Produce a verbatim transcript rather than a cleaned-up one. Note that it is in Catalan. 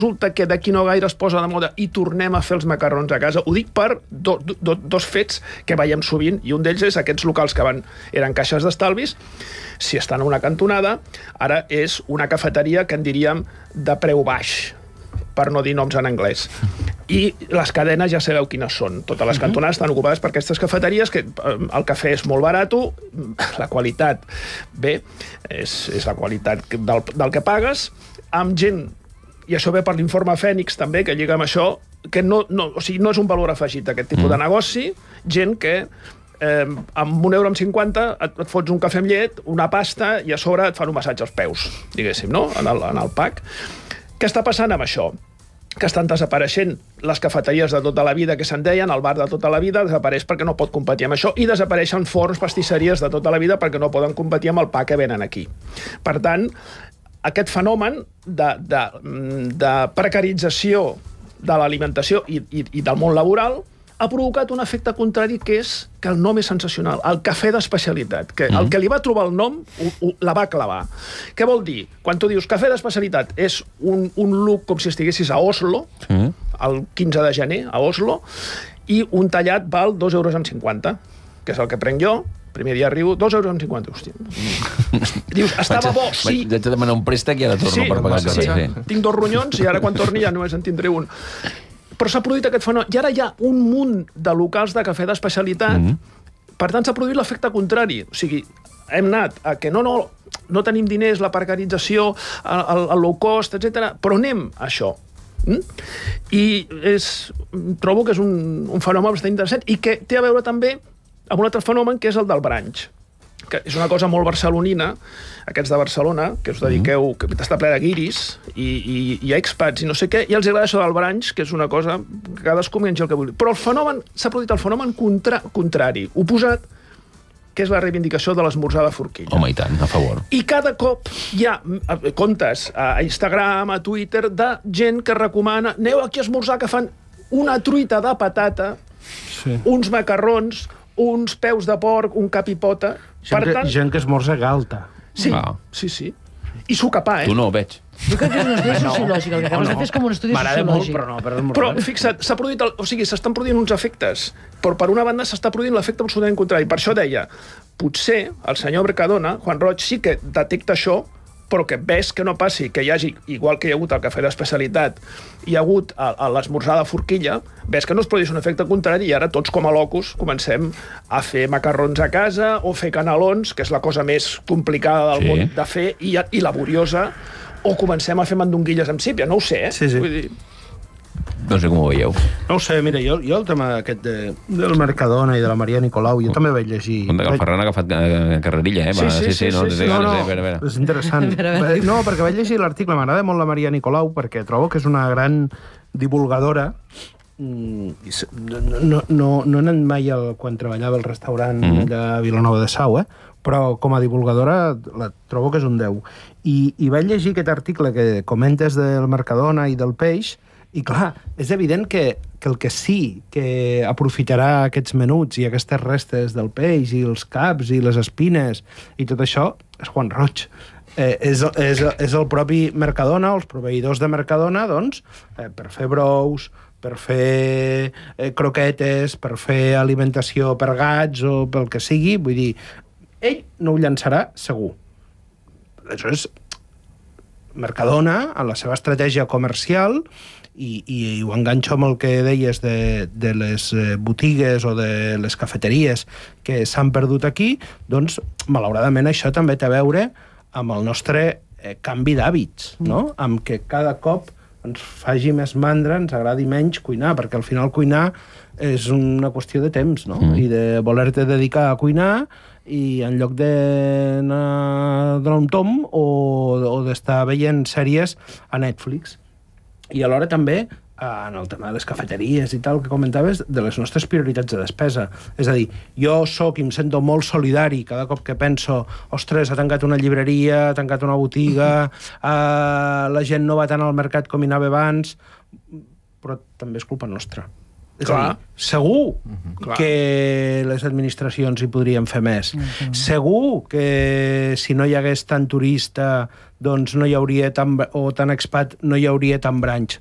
resulta que d'aquí no gaire es posa de moda i tornem a fer els macarrons a casa. Ho dic per do, do, dos fets que veiem sovint, i un d'ells és aquests locals que van, eren caixes d'estalvis, si estan a una cantonada, ara és una cafeteria que en diríem de preu baix, per no dir noms en anglès. I les cadenes ja sabeu quines són. Totes les cantonades estan ocupades per aquestes cafeteries, que el cafè és molt barat, la qualitat, bé, és, és la qualitat del, del que pagues, amb gent, i això ve per l'informe Fènix també, que lliga amb això, que no, no, o sigui, no és un valor afegit aquest tipus mm. de negoci, gent que eh, amb un euro amb cinquanta et, et fots un cafè amb llet, una pasta, i a sobre et fan un massatge als peus, diguéssim, no? En el, en el pack. Què està passant amb això? Que estan desapareixent les cafeteries de tota la vida que se'n deien, el bar de tota la vida desapareix perquè no pot competir amb això, i desapareixen forns, pastisseries de tota la vida perquè no poden competir amb el pa que venen aquí. Per tant, aquest fenomen de, de, de precarització de l'alimentació i, i, i del món laboral ha provocat un efecte contrari, que és que el nom és sensacional, el cafè d'especialitat, que el que li va trobar el nom ho, ho, la va clavar. Què vol dir? Quan tu dius cafè d'especialitat, és un, un look com si estiguessis a Oslo, sí. el quinze de gener, a Oslo, i un tallat val dos euros amb cinquanta, que és el que prenc jo. Primer dia arribo, dos euros amb cinquanta, hòstia. Dius, estava bo, sí. Vaig a demanar un préstec i ara torno sí, per pagar el cafè. Sí. Sí. Tinc dos ronyons i ara quan torni ja només en tindré un. Però s'ha produït aquest fenomen. I ara hi ha un munt de locals de cafè d'especialitat. Mm-hmm. Per tant, s'ha produït l'efecte contrari. O sigui, hem anat a que no, no, no tenim diners, la precarització, el, el low cost, etcètera, però anem a això. Mm? I és, trobo que és un, un fenomen bastant interessant i que té a veure també amb un altre fenomen, que és el del branch, que és una cosa molt barcelonina, aquests de Barcelona, que us dediqueu, que està ple de guiris i, i, i expats i no sé què, i els agrada això del branch, que és una cosa que cadascú menja el que vulgui. Però el fenomen, s'ha produït el fenomen contra, contrari, oposat, que és la reivindicació de l'esmorzar de forquilla. Home, i tant, a favor. I cada cop hi ha comptes a Instagram, a Twitter, de gent que recomana, aneu aquí a esmorzar, que fan una truita de patata, sí. uns macarrons, uns peus de porc, un cap i pota. Gent, per tant... que, gent que esmorza galta. Sí, ah. sí, sí. I sucapà, eh? Tu no ho veig. Jo crec que és un estudi no, sociològic, el que acabes no, no. de fer és com un estudi sociològic. Molt, però no, per però fixa't, s'ha produït, el, o sigui, s'estan produint uns efectes, però per una banda s'està produint l'efecte absolutament contrari. Per això deia, potser el senyor Mercadona, Juan Roig, sí que detecta això, però que ves que no passi, que hi hagi, igual que hi ha hagut el cafè d'especialitat, hi ha hagut l'esmorzar de forquilla, ves que no es produeix un efecte contrari i ara tots com a locos comencem a fer macarrons a casa o fer canelons, que és la cosa més complicada del sí. món de fer i, i laboriosa, o comencem a fer mandonguilles amb sípia, no ho sé, eh? Sí, sí. Vull dir... No sé com ho veieu. No ho sé, mira, jo, jo el tema aquest de, del Mercadona i de la Maria Nicolau, jo també vaig llegir... Compte que el Ferran ha agafat eh, carrerilla, eh? Sí, sí, sí. sí, no, sí, sí. no, no, veure, veure. És interessant. No, perquè vaig llegir l'article, m'agrada molt la Maria Nicolau, perquè trobo que és una gran divulgadora. No, no, no, no he anat mai al, quan treballava al restaurant mm. de Vilanova de Sau, eh? Però com a divulgadora la trobo que és un deu. I, i vaig llegir aquest article que comentes del Mercadona i del peix, i clar, és evident que, que el que sí que aprofitarà aquests menuts i aquestes restes del peix i els caps i les espines i tot això és Juan Roig. Eh, és, és, és el propi Mercadona, els proveïdors de Mercadona, doncs, eh, per fer brous, per fer eh, croquetes, per fer alimentació per gats o pel que sigui, vull dir, ell no ho llançarà segur. Això és Mercadona, en la seva estratègia comercial, i, i ho enganxo amb el que deies de, de les botigues o de les cafeteries que s'han perdut aquí, doncs, malauradament, això també té a veure amb el nostre eh, canvi d'hàbits, no? Mm. Amb que cada cop ens faci més mandra, ens agradi menys cuinar, perquè al final cuinar és una qüestió de temps, no? Mm. I de voler-te dedicar a cuinar i en lloc d'anar a donar un tom o, o d'estar veient sèries a Netflix. I alhora també, en el tema de les cafeteries i tal, que comentaves, de les nostres prioritats de despesa. És a dir, jo soc i em sento molt solidari cada cop que penso, ostres, ha tancat una llibreria, ha tancat una botiga, eh, la gent no va tant al mercat com hi anava abans, però també és culpa nostra. És Clar. a dir, segur Clar. que les administracions hi podrien fer més. Segur que si no hi hagués tant turista, doncs no hi hauria tant, o tant expat, no hi hauria tant branch.